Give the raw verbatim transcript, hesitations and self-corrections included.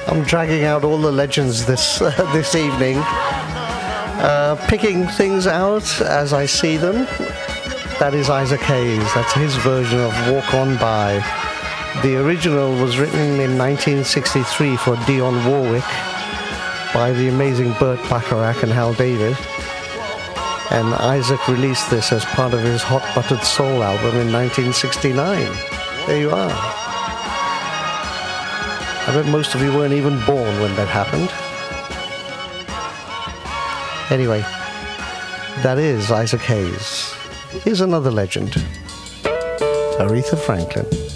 I'm dragging out all the legends this uh, this evening, uh, picking things out as I see them. That is Isaac Hayes. That's his version of Walk On By. The original was written in nineteen sixty-three for Dionne Warwick by the amazing Burt Bacharach and Hal David. And Isaac released this as part of his Hot Buttered Soul album in nineteen sixty-nine. There you are. I bet most of you weren't even born when that happened. Anyway, that is Isaac Hayes. Here's another legend, Aretha Franklin.